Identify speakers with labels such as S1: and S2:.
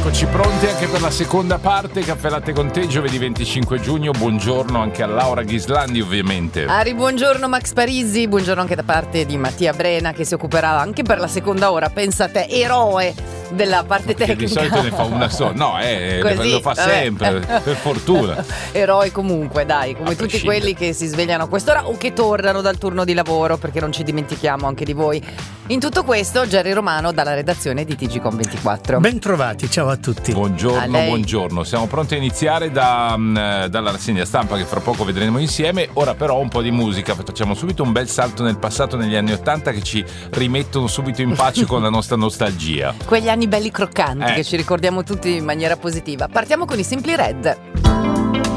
S1: Eccoci pronti anche per la seconda parte. Caffè Latte con te, giovedì 25 giugno. Buongiorno anche a Laura Ghislandi, ovviamente.
S2: Ari, buongiorno Max Parisi, buongiorno anche da parte di Mattia Brena, che si occuperà anche per la seconda ora, pensa a te, eroe della parte tecnica.
S1: Che di solito ne fa una sola, no,
S2: Così,
S1: lo fa sempre, per fortuna.
S2: Eroi comunque, dai, come tutti
S1: prescindere.
S2: quelli che si svegliano a quest'ora o che tornano dal turno di lavoro, perché non ci dimentichiamo anche di voi. In tutto questo, Gerry Romano dalla redazione di TGcom24.
S3: Ben trovati, ciao a tutti.
S1: Buongiorno, buongiorno. Siamo pronti a iniziare dalla rassegna stampa che fra poco vedremo insieme. Ora però un po' di musica. Facciamo subito un bel salto nel passato, negli anni '80, che ci rimettono subito in pace con la nostra nostalgia.
S2: Quegli anni belli croccanti che ci ricordiamo tutti in maniera positiva. Partiamo con i Simply Red.